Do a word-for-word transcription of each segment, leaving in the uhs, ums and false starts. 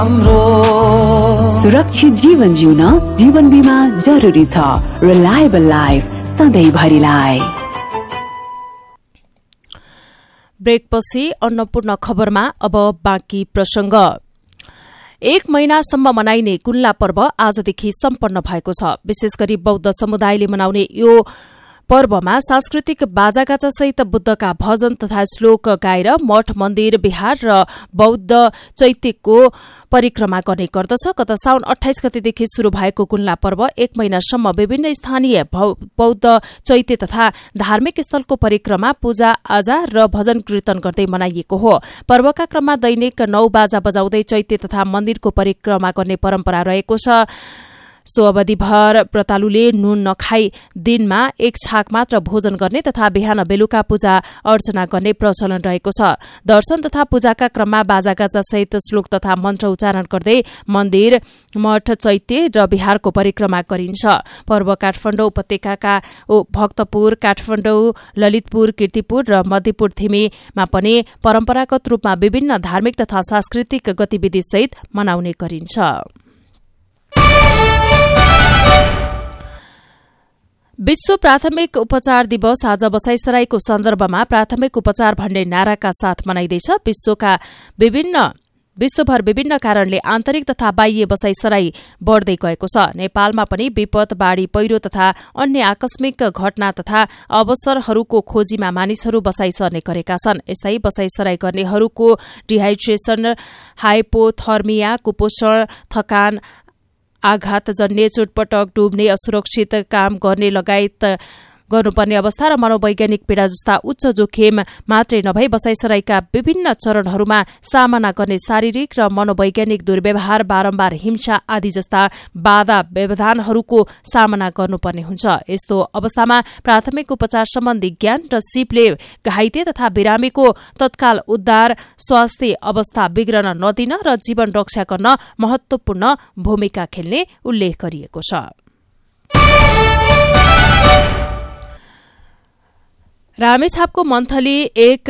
सुरक्षित जीवन जिउन जीवन बीमा जरुरी छ। Reliable life सधैँभरिलाई। ब्रेकपछि अन्नपूर्ण खबरमा अब बाँकी प्रसंग। एक महिनासम्म मनाइने कुल्ला पर्व आजदेखि सम्पन्न भएको छ। विशेष गरी बौद्ध समुदायले मनाउने यो पर्वमा सांस्कृतिक बाजागाजा सहित बुद्धका भजन तथा श्लोक गाएर मठ मन्दिर विहार र बौद्ध चैत्यको परिक्रमा गर्ने गर्दछ। गत साउन अठाइस गतेदेखि शुरू भएको कुल्ला पर्व एक महिनासम्म विभिन्न स्थानीय बौद्ध चैत्य तथा धार्मिक स्थलको परिक्रमा पूजा आजा र भजन कीर्तन गर्दै मनाइएको हो। पर्वका क्रममा दैनिक नौ बाजा बजाउँदै चैत्य तथा मन्दिरको परिक्रमा गर्ने परम्परा रहेको छ। सो अवधिभर व्रतालुले नुन नखाई दिनमा एक छाक मात्र भोजन गर्ने तथा बिहान बेलुका पूजा अर्चना गर्ने प्रचलन रहेको छ। दर्शन तथा पूजाका क्रममा बाजागाजा सहित श्लोक तथा मन्त्र उच्चारण गर्दै मन्दिर मठ चैत्य र बिहारको परिक्रमा गरिन्छ। पर्व काठमाडौँ उपत्यकाका भक्तपुर काठमाडौँ ललितपुर कीर्तिपुर र मध्यपुर थिमीमा पनि परम्परागत रूपमा विभिन्न धार्मिक तथा सांस्कृतिक गतिविधि सहित मनाउने गरिन्छ। विश्व प्राथमिक उपचार दिवस आज बसाइसराईको सन्दर्भमा प्राथमिक उपचार भन्ने नाराका साथ मनाइँदैछ। विश्वका विभिन्न विश्वभर विभिन्न कारणले आन्तरिक तथा बाह्य बसाइसराई बढ़दै गएको छ। नेपालमा पनि विपद बाढ़ी पहिरो तथा अन्य आकस्मिक घटना तथा अवसरहरूको खोजीमा मानिसहरू बसाई सर्ने गरेका छन्। यसै बसाइसराई गर्नेहरूको डिहाइड्रेशन हाइपोथर्मिया कुपोषण थकान आघातजन्य चोटपटक डुब्ने असुरक्षित काम गर्ने लगायत गर्नुपर्ने अवस्था र मनोवैज्ञानिक पीड़ा जस्ता उच्च जोखिम मात्रै नभई बसाइसराईका विभिन्न चरणहरूमा सामना गर्ने शारीरिक र मनोवैज्ञानिक दुर्व्यवहार बारम्बार हिंसा आदि जस्ता बाधा व्यवधानहरूको सामना गर्नुपर्ने हुन्छ। यस्तो अवस्थामा प्राथमिक उपचार सम्बन्धी ज्ञान र सिपले घाइते तथा बिरामीको तत्काल उद्धार स्वास्थ्य अवस्था बिग्रन नदिन र जीवन रक्षा गर्न महत्वपूर्ण भूमिका खेल्ने उल्लेख गरिएको छ। रामेछापको मन्थली एक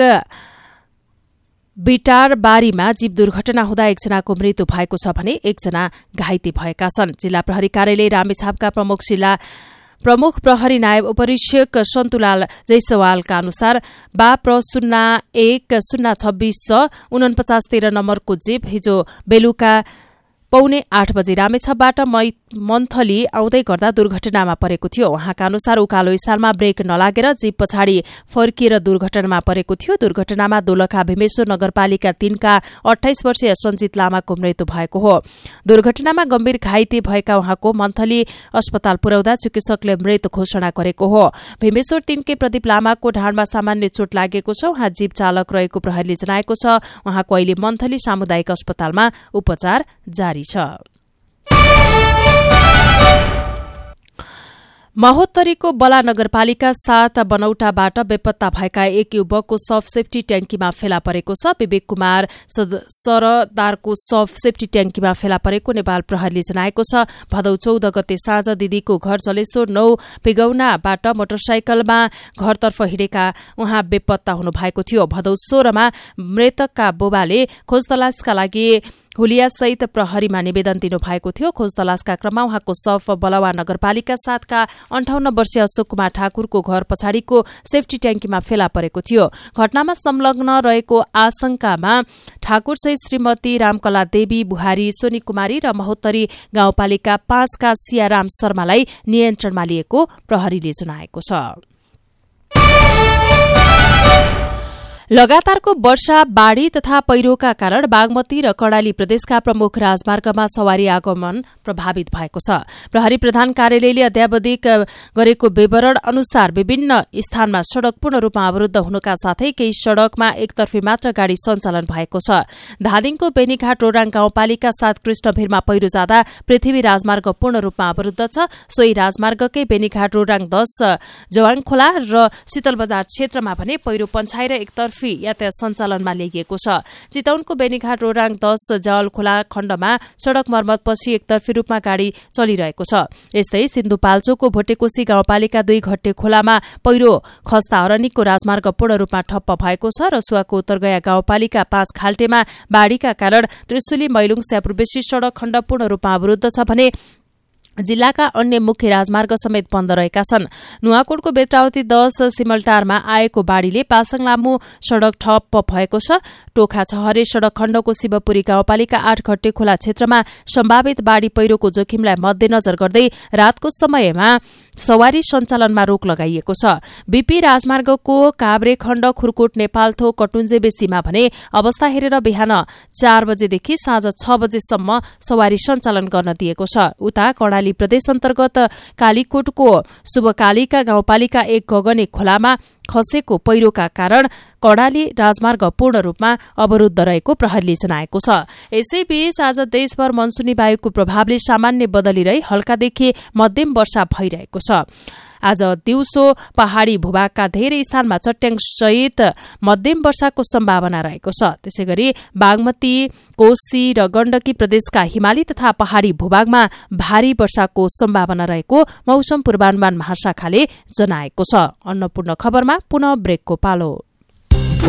बिटार बारीमा जीव दुर्घटना हुँदा एकजनाको मृत्यु भएको छ भने एकजना घाइते भएका छन्। जिल्ला प्रहरी कार्यालय रामेछापका प्रमुख जिल्ला प्रमुख प्रहरी नायब उपरीक्षक सन्तुलाल जैसवालका अनुसार बा प्र शून्य एक शून्य छब्बीस उनपचास तेह्र नम्बरको जीप हिजो बेलुका पौने आठ बजे रामेछापबाट मन्थली आउँदै गर्दा दुर्घटनामा परेको थियो। उहाँका अनुसार उकालो स्थानमा ब्रेक नलागेर जीप पछाडि फर्किएर दुर्घटनामा परेको थियो। दुर्घटनामा दोलखा भीमेश्वर नगरपालिका तीनका अठाइस वर्षीय सञ्जित लामाको मृत्यु भएको हो। दुर्घटनामा गम्भीर घाइते भएका उहाँको मन्थली अस्पताल पुर्याउँदा चिकित्सकले मृत घोषणा गरेको हो। भीमेश्वर तीनके प्रदीप लामाको ढाडमा सामान्य चोट लागेको छ। उहाँ जीप चालक रहेको प्रहरीले जनाएको छ। उहाँको अहिले मन्थली सामुदायिक अस्पतालमा उपचार जारी छ। महोत्तरीको बला नगरपालिका सात बनौटाबाट बेपत्ता भएका एक युवकको शव सेफ्टी ट्याङ्कीमा फेला परेको छ। विवेक कुमार सरदारको शव सेफ्टी ट्याङ्कीमा फेला परेको नेपाल प्रहरीले जनाएको छ। भदौ चौध गते साँझ दिदीको घर जलेश्वर नौ पिगौनाबाट मोटरसाइकलमा घरतर्फ हिँडेका उहाँ बेपत्ता हुनुभएको थियो। भदौ सोह्रमा मृतकका बुबाले खोज तलासका लागि हुलियासहित प्रहरीमा निवेदन दिनुभएको थियो। खोज तलासका क्रममा उहाँको शव बलवा नगरपालिका सातका अन्ठाउन्न वर्षीय अशोक कुमार ठाकुरको घर पछाडिको सेफ्टी ट्याङ्कीमा फेला परेको थियो। घटनामा संलग्न रहेको आशंकामा ठाकुरसहित श्रीमती रामकला देवी बुहारी सोनी कुमारी र महोत्तरी गाउँपालिका पाँचका सियाराम शर्मालाई नियन्त्रणमा लिएको प्रहरीले जनाएको छ। लगातारको वर्षा बाढ़ी तथा पहिरोका कारण बागमती र कर्णाली प्रदेशका प्रमुख राजमार्गमा सवारी आगमन प्रभावित भएको छ। प्रहरी प्रधान कार्यालयले अध्यावधिक गरेको विवरण अनुसार विभिन्न स्थानमा सड़क पूर्ण रूपमा अवरूद्ध हुनुका साथै केही सड़कमा एकतर्फी मात्र गाड़ी सञ्चालन भएको छ। धादिङको बेनीघाट रोराङ गाउँपालिका सात कृष्णभिरमा पहिरो जाँदा पृथ्वी राजमार्ग पूर्ण रूपमा अवरूद्ध छ। सोही राजमार्गकै बेनीघाट रोराङ दश जवाङखोला र शीतल बजार क्षेत्रमा भने पहिरो पन्छाएर एकतर्फी आफै यातायात सञ्चालनमा ल्याइएको छ। चितवनको बेनीघाट रोराङ दश जल खोला खण्डमा सड़क मर्मतपछि एकतर्फी रूपमा गाड़ी चलिरहेको छ। यस्तै सिन्धुपाल्चोकको भोटेकोशी गाउँपालिका दुई घट्टे खोलामा पहिरो खस्दा अरनिकको राजमार्ग पूर्ण रूपमा ठप्प भएको छ। रसुवाको उत्तरगया गाउँपालिका पाँच खाल्टेमा बाढ़ीका कारण त्रिशुली मैलुङ स्यापुर्बेसी सड़क खण्ड पूर्ण रूपमा अवरुद्ध छ भने जिल्लाका अन्य मुख्य राजमार्ग समेत बन्द रहेका छन्। नुवाकोटको बेत्रावती दश सिमलटारमा आएको बाढ़ीले पासाङ लामो सड़क ठप्प भएको छ। टोखा छहरे सड़क खण्डको शिवपुरी गाउँपालिका आठ घट्टे खोला क्षेत्रमा सम्भावित बाढ़ी पहिरोको जोखिमलाई मध्यनजर गर्दै रातको समयमा सवारी सञ्चालनमा रोक लगाइएको छ। बीपी राजमार्गको काभ्रे खण्ड खुरकोट नेपालथोक कटुन्जे बेसीमा भने अवस्था हेरेर बिहान चार बजेदेखि साँझ छ बजेसम्म सवारी सञ्चालन गर्न दिएको छ। उता कर्णाली प्रदेश अन्तर्गत कालीकोटको शुभकालिका गाउँपालिका एक गगने खोलामा खसेको पहिरोका कारण कर्णाली राजमार्ग पूर्ण रूपमा अवरुद्ध रहेको प्रहरीले जनाएको छ। यसैबीच आज देशभर मनसुनी वायुको प्रभावले सामान्य बदली रही हल्कादेखि मध्यम वर्षा भइरहेको छ। आज दिउँसो पहाड़ी भूभागका धेरै स्थानमा चट्याङ सहित मध्यम वर्षाको सम्भावना रहेको छ। त्यसैगरी बागमती, कोशी र गण्डकी प्रदेशका हिमाली तथा पहाड़ी भूभागमा भारी वर्षाको सम्भावना रहेको मौसम पूर्वानुमान महाशाखाले जनाएको छ। अन्नपूर्ण खबरमा पुनः ब्रेकको पालो।